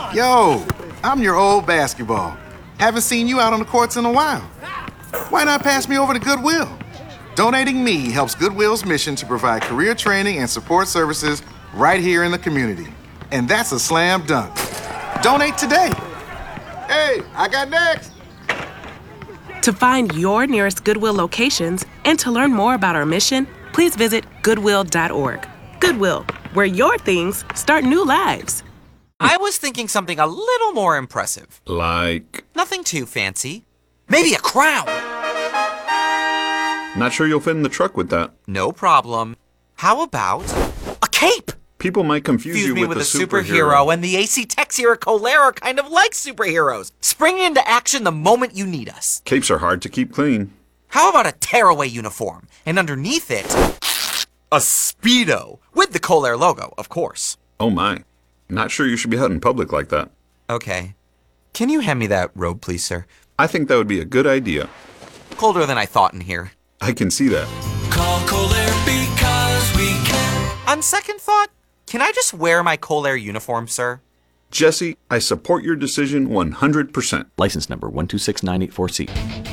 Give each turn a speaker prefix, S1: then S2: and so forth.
S1: Yo, I'm your old basketball. Haven't seen you out on the courts in a while. Why not pass me over to Goodwill? Donating me helps Goodwill's mission to provide career training and support services right here in the community. And that's a slam dunk. Donate today. Hey, I got next.
S2: To find your nearest Goodwill locations and to learn more about our mission, please visit goodwill.org. Goodwill, where your things start new lives.
S3: I was thinking something a little more impressive.
S4: Like?
S3: Nothing too fancy. Maybe a crown.
S4: Not sure you'll fit in the truck with that.
S3: No problem. How about a cape?
S4: People might confuse you
S3: me
S4: with
S3: a
S4: a
S3: superhero, and the AC Techs here at Kohler are kind of like superheroes, springing into action the moment you need us.
S4: Capes are hard to keep clean.
S3: How about a tearaway uniform, and underneath it, a Speedo, with the Kohler logo, of course.
S4: Oh my. Not sure you should be out in public like that.
S3: Okay. Can you hand me that robe, please, sir?
S4: I think that would be a good idea.
S3: Colder than I thought in here.
S4: I can see that.
S5: Call Kohler because we can.
S3: On second thought, can I just wear my Kohler uniform, sir?
S4: Jesse, I support your decision 100%.
S6: License number 126984C.